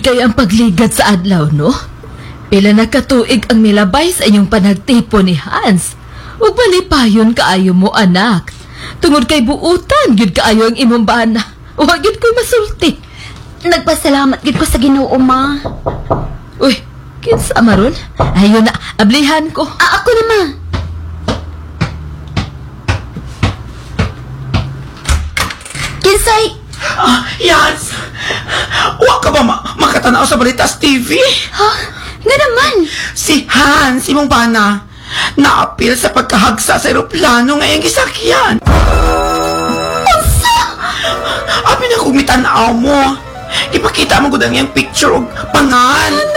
kay ang pagligat sa adlaw, no? Pila na katuig ang milabay sa inyong panagtipo ni Hans. Ug malipayon kaayo mo, anak. Tungod kay buutan, gyud kaayo ang imong bana. Wa gyud ko masulti. Nagpasalamat gid ko sa Ginoo, ma. Uy, kinsa maron? Ayo na, ablihan ko. Ako na, ma. Kinsay? Yans! Wa ka ba makatanaw sa balita sa TV? Ha? Nga naman. Si Hans, imong bana, naapil sa pagkahagsa sa eroplano ngayong gisakyan. Unsa? Abi na kung mitanaw mo. Ipakita mo gud ang iyang picture og pangan.